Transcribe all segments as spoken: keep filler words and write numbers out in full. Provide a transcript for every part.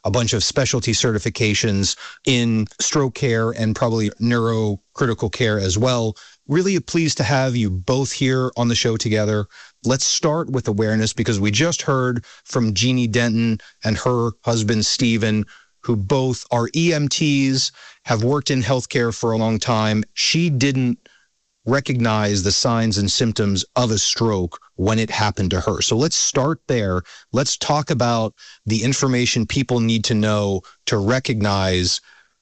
a bunch of specialty certifications in stroke care and probably neurocritical care as well. Really pleased to have you both here on the show together. Let's start with awareness, because we just heard from Jeannie Denton and her husband, Stephen, who both are E M Ts, have worked in healthcare for a long time. She didn't recognize the signs and symptoms of a stroke when it happened to her. So let's start there. Let's talk about the information people need to know to recognize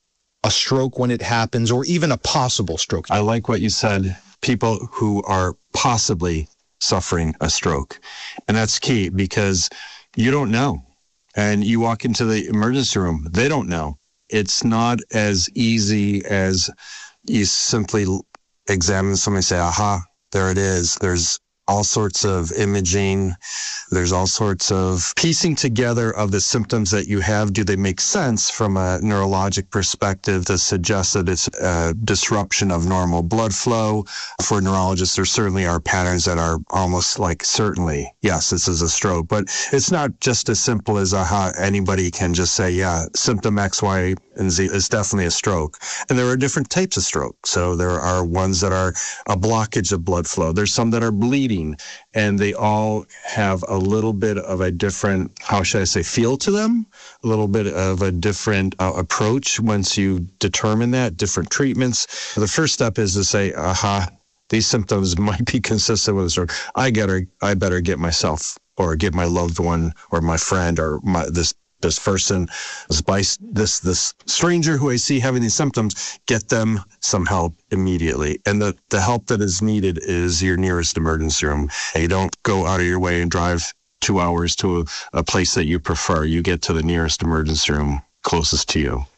a stroke when it happens, or even a possible stroke. I like what you said, people who are possibly suffering a stroke. And that's key, because you don't know. And you walk into the emergency room, they don't know. It's not as easy as you simply examine somebody and say, aha, there it is. There's all sorts of imaging. There's all sorts of piecing together of the symptoms that you have. Do they make sense from a neurologic perspective to suggest that it's a disruption of normal blood flow? For neurologists, there certainly are patterns that are almost like, certainly, yes, this is a stroke. But it's not just as simple as, aha, anybody can just say, yeah, symptom X, Y, and Z is definitely a stroke. And there are different types of stroke. So there are ones that are a blockage of blood flow. There's some that are bleeding. And they all have a little bit of a different, how should I say, feel to them, a little bit of a different uh, approach once you determine that, different treatments. The first step is to say, aha, these symptoms might be consistent with a stroke. I gotta, I better get myself or get my loved one or my friend or my, this this person, this, this this stranger who I see having these symptoms, get them some help immediately. And the, the help that is needed is your nearest emergency room. And you don't go out of your way and drive two hours to a, a place that you prefer. You get to the nearest emergency room closest to you.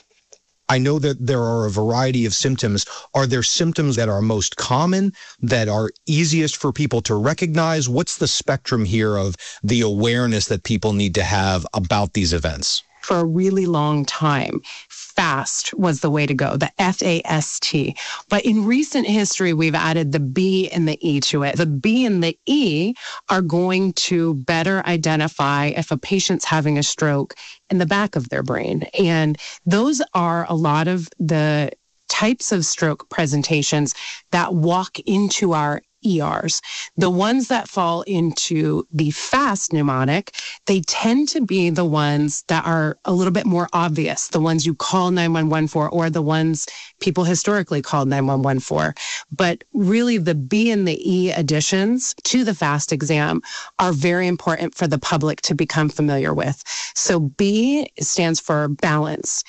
I know that there are a variety of symptoms. Are there symptoms that are most common, that are easiest for people to recognize? What's the spectrum here of the awareness that people need to have about these events? For a really long time, FAST was the way to go, the F A S T. But in recent history, we've added the B and the E to it. The B and the E are going to better identify if a patient's having a stroke in the back of their brain. And those are a lot of the types of stroke presentations that walk into our E Rs. The ones that fall into the fast mnemonic, they tend to be the ones that are a little bit more obvious, the ones you call nine one one for, or the ones people historically called nine one one for. But really, the B and the E additions to the FAST exam are very important for the public to become familiar with. So B stands for balance.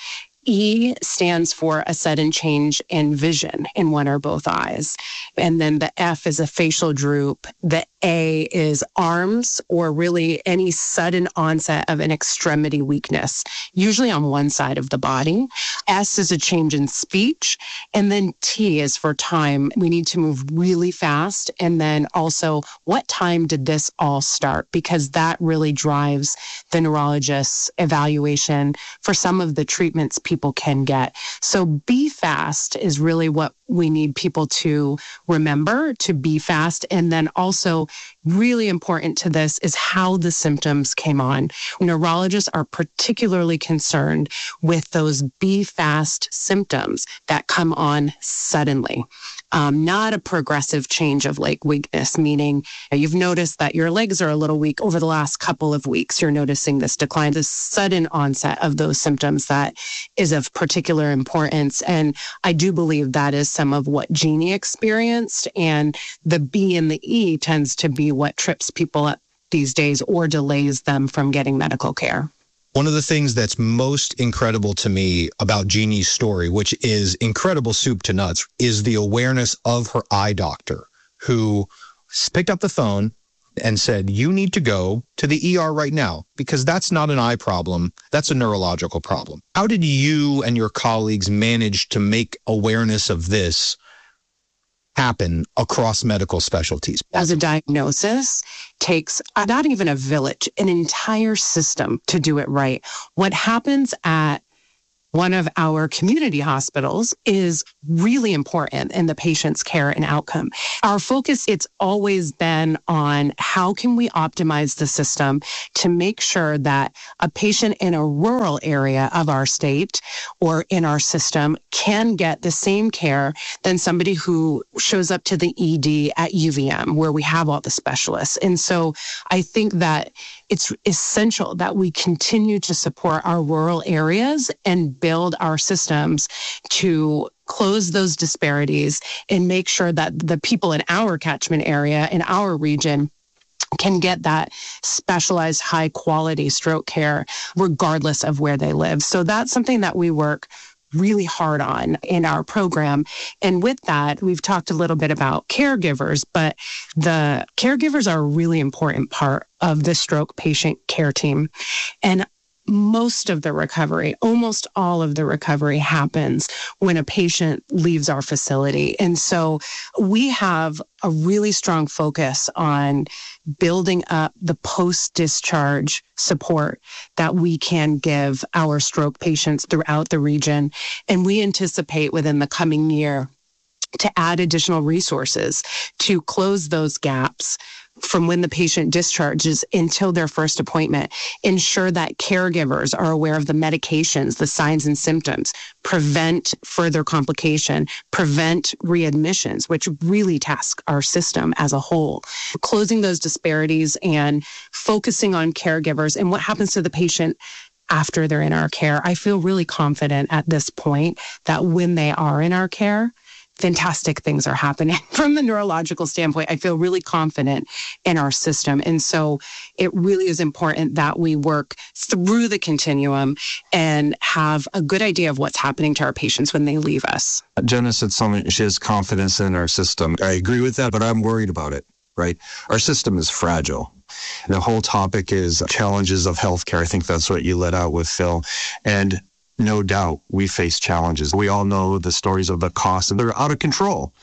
E stands for a sudden change in vision in one or both eyes. And then the F is a facial droop. The A is arms, or really any sudden onset of an extremity weakness, usually on one side of the body. S is a change in speech. And then T is for time. We need to move really fast. And then also, what time did this all start? Because that really drives the neurologist's evaluation for some of the treatments people can get. So be fast is really what we need people to remember, to be fast. And then also really important to this is how the symptoms came on. Neurologists are particularly concerned with those be fast symptoms that come on suddenly. Um, not a progressive change of like weakness, meaning you've noticed that your legs are a little weak over the last couple of weeks. You're noticing this decline, this sudden onset of those symptoms that is of particular importance. And I do believe that is some of what Jeannie experienced. And the B and the E tends to be what trips people up these days or delays them from getting medical care. One of the things that's most incredible to me about Jeannie's story, which is incredible soup to nuts, is the awareness of her eye doctor, who picked up the phone and said, you need to go to the E R right now, because that's not an eye problem. That's a neurological problem. How did you and your colleagues manage to make awareness of this happen across medical specialties? As a diagnosis, takes not even a village, an entire system to do it right. What happens at one of our community hospitals is really important in the patient's care and outcome. Our focus, it's always been on how can we optimize the system to make sure that a patient in a rural area of our state or in our system can get the same care than somebody who shows up to the E D at U V M, where we have all the specialists. And so I think that it's essential that we continue to support our rural areas and build our systems to close those disparities and make sure that the people in our catchment area, in our region, can get that specialized high quality stroke care regardless of where they live. So that's something that we work really hard on in our program. And with that, we've talked a little bit about caregivers, but the caregivers are a really important part of the stroke patient care team. And most of the recovery, almost all of the recovery happens when a patient leaves our facility. And so we have a really strong focus on building up the post-discharge support that we can give our stroke patients throughout the region. And we anticipate within the coming year to add additional resources to close those gaps from when the patient discharges until their first appointment, ensure that caregivers are aware of the medications, the signs and symptoms, prevent further complication, prevent readmissions, which really task our system as a whole. Closing those disparities and focusing on caregivers and what happens to the patient after they're in our care. I feel really confident at this point that when they are in our care, fantastic things are happening from the neurological standpoint. I feel really confident in our system. And so it really is important that we work through the continuum and have a good idea of what's happening to our patients when they leave us. Jenna said something, she has confidence in our system. I agree with that, but I'm worried about it, right? Our system is fragile. The whole topic is challenges of healthcare. I think that's what you let out with, Phil. And no doubt we face challenges. We all know the stories of the costs, and they're out of control.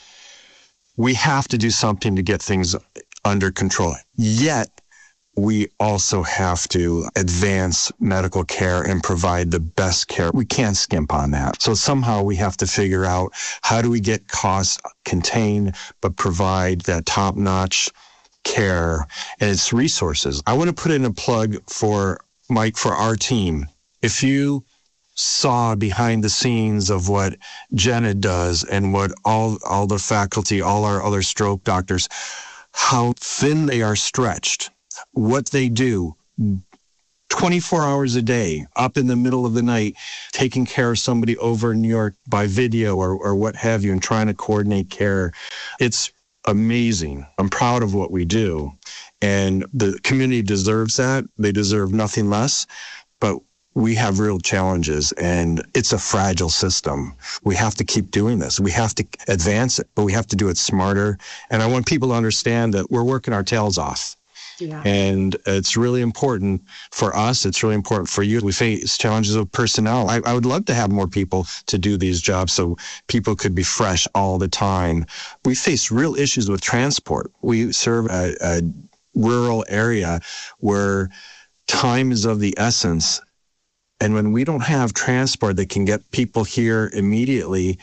We have to do something to get things under control. Yet, we also have to advance medical care and provide the best care. We can't skimp on that. So somehow we have to figure out how do we get costs contained, but provide that top-notch care and its resources. I want to put in a plug for Mike, for our team. If you saw behind the scenes of what Jenna does and what all all the faculty, all our other stroke doctors, how thin they are stretched, what they do twenty-four hours a day, up in the middle of the night, taking care of somebody over in New York by video or, or what have you, and trying to coordinate care. It's amazing. I'm proud of what we do. And the community deserves that. They deserve nothing less. But we have real challenges, and it's a fragile system. We have to keep doing this. We have to advance it, but we have to do it smarter. And I want people to understand that we're working our tails off. Yeah. And it's really important for us. It's really important for you. We face challenges of personnel. I, I would love to have more people to do these jobs so people could be fresh all the time. We face real issues with transport. We serve a, a rural area where time is of the essence. And when we don't have transport that can get people here immediately,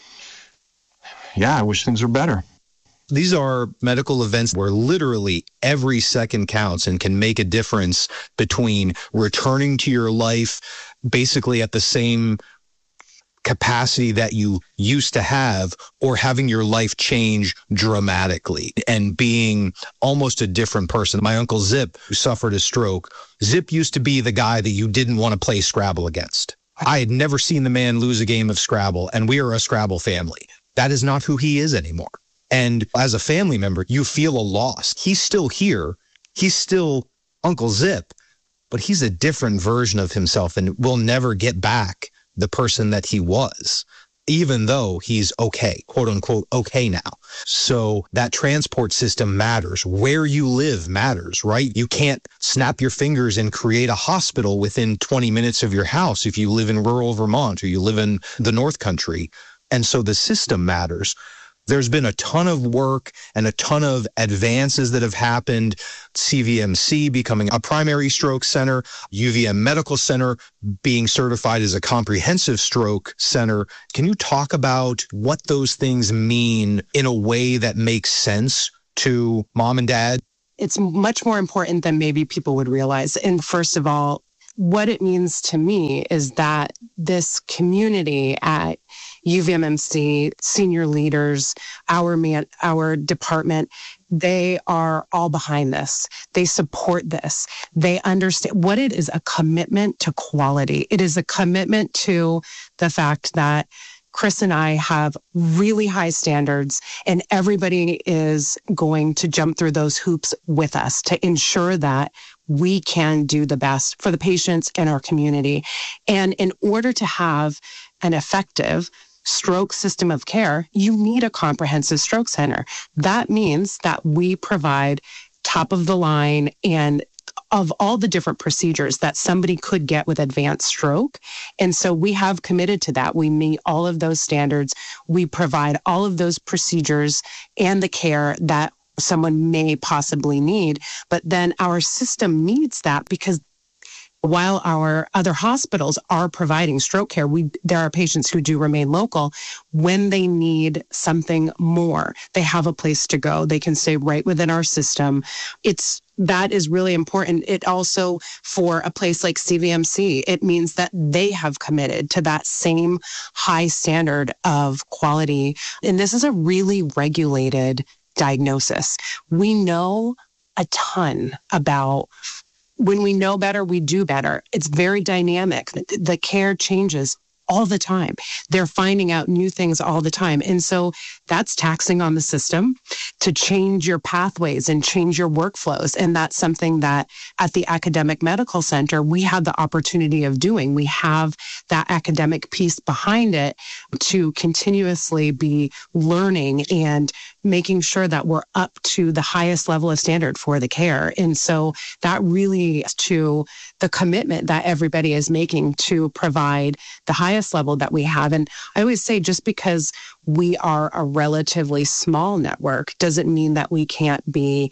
yeah, I wish things were better. These are medical events where literally every second counts and can make a difference between returning to your life basically at the same capacity that you used to have, or having your life change dramatically and being almost a different person. My uncle Zip, who suffered a stroke, Zip used to be the guy that you didn't want to play Scrabble against. I had never seen the man lose a game of Scrabble, and we are a Scrabble family. That is not who he is anymore. And as a family member, you feel a loss. He's still here. He's still Uncle Zip, but he's a different version of himself and will never get back the person that he was, even though he's okay, quote unquote, okay now. So that transport system matters. Where you live matters, right? You can't snap your fingers and create a hospital within twenty minutes of your house if you live in rural Vermont or you live in the North Country. And so the system matters. There's been a ton of work and a ton of advances that have happened. C V M C becoming a primary stroke center, U V M Medical Center being certified as a comprehensive stroke center. Can you talk about what those things mean in a way that makes sense to mom and dad? It's much more important than maybe people would realize. And first of all, what it means to me is that this community at U V M M C, senior leaders, our man, our department, they are all behind this. They support this. They understand what it is, a commitment to quality. It is a commitment to the fact that Chris and I have really high standards, and everybody is going to jump through those hoops with us to ensure that we can do the best for the patients and our community. And in order to have an effective stroke system of care, you need a comprehensive stroke center. That means that we provide top of the line and of all the different procedures that somebody could get with advanced stroke. And so we have committed to that. We meet all of those standards. We provide all of those procedures and the care that someone may possibly need. But then our system needs that because while our other hospitals are providing stroke care, we there are patients who do remain local. When they need something more, they have a place to go. They can stay right within our system. It's that is really important. It also, for a place like C V M C, it means that they have committed to that same high standard of quality. And this is a really regulated diagnosis. We know a ton about when we know better, we do better. It's very dynamic. The care changes all the time. They're finding out new things all the time. And so that's taxing on the system to change your pathways and change your workflows. And that's something that at the Academic Medical Center, we have the opportunity of doing. We have that academic piece behind it to continuously be learning and making sure that we're up to the highest level of standard for the care. And so that really is to the commitment that everybody is making to provide the highest level that we have. And I always say, just because we are a relatively small network doesn't mean that we can't be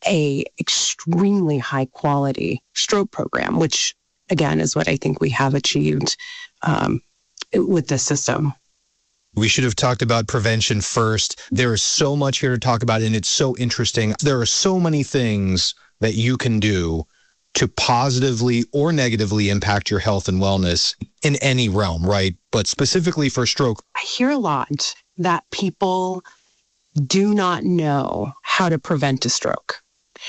a extremely high quality stroke program, which again is what I think we have achieved um, with this system. We should have talked about prevention first. There is so much here to talk about, and it's so interesting. There are so many things that you can do to positively or negatively impact your health and wellness in any realm, right? But specifically for stroke. I hear a lot that people do not know how to prevent a stroke.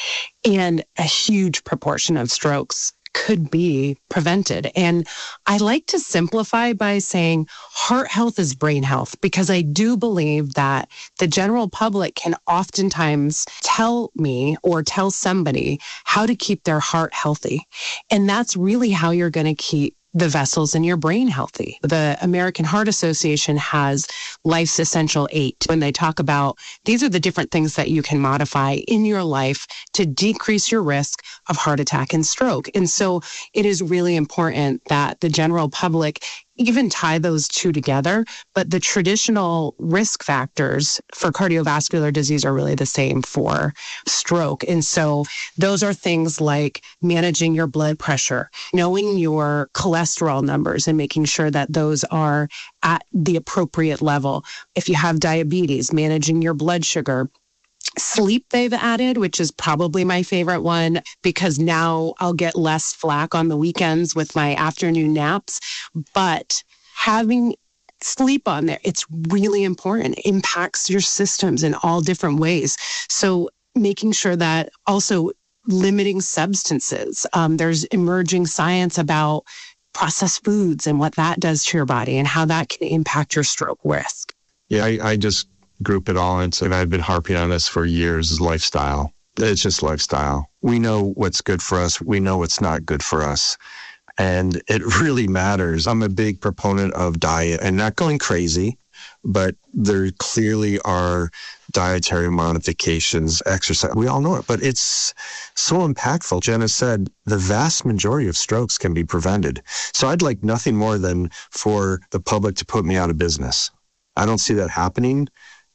And a huge proportion of strokes could be prevented. And I like to simplify by saying heart health is brain health, because I do believe that the general public can oftentimes tell me or tell somebody how to keep their heart healthy. And that's really how you're going to keep the vessels in your brain healthy. The American Heart Association has Life's Essential Eight. When they talk about these are the different things that you can modify in your life to decrease your risk of heart attack and stroke. And so it is really important that the general public even tie those two together, but the traditional risk factors for cardiovascular disease are really the same for stroke. And so those are things like managing your blood pressure, knowing your cholesterol numbers and making sure that those are at the appropriate level. If you have diabetes, managing your blood sugar. Sleep they've added, which is probably my favorite one, because now I'll get less flack on the weekends with my afternoon naps. But having sleep on there, it's really important. It impacts your systems in all different ways. So making sure that also limiting substances. Um, there's emerging science about processed foods and what that does to your body and how that can impact your stroke risk. Yeah, I, I just group it all into, and I've been harping on this for years, is lifestyle. It's just lifestyle. We know what's good for us. We know what's not good for us. And it really matters. I'm a big proponent of diet and not going crazy, but there clearly are dietary modifications, exercise. We all know it, but it's so impactful. Jenna said the vast majority of strokes can be prevented. So I'd like nothing more than for the public to put me out of business. I don't see that happening.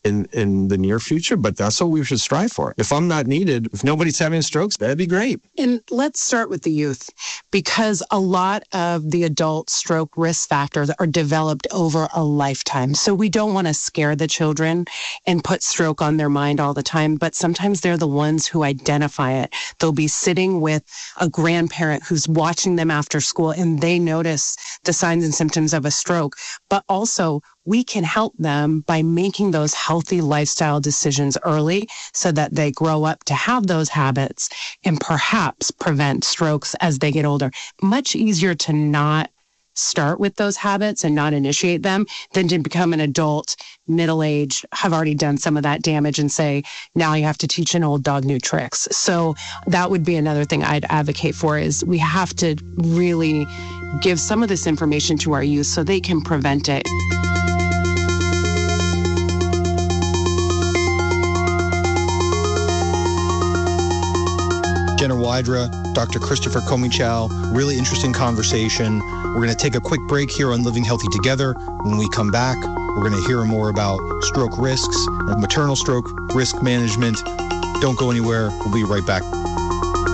in, in the near future, but that's what we should strive for. If I'm not needed, if nobody's having strokes, that'd be great. And let's start with the youth, because a lot of the adult stroke risk factors are developed over a lifetime. So we don't want to scare the children and put stroke on their mind all the time, but sometimes they're the ones who identify it. They'll be sitting with a grandparent who's watching them after school and they notice the signs and symptoms of a stroke. But also, we can help them by making those healthy lifestyle decisions early so that they grow up to have those habits and perhaps prevent strokes as they get older. Much easier to not start with those habits and not initiate them than to become an adult, middle-aged, have already done some of that damage and say, now you have to teach an old dog new tricks. So that would be another thing I'd advocate for, is we have to really give some of this information to our youth so they can prevent it. Jenna Wydra, Doctor Christopher Komichow, really interesting conversation. We're going to take a quick break here on Living Healthy Together. When we come back, we're going to hear more about stroke risks and maternal stroke risk management. Don't go anywhere. We'll be right back.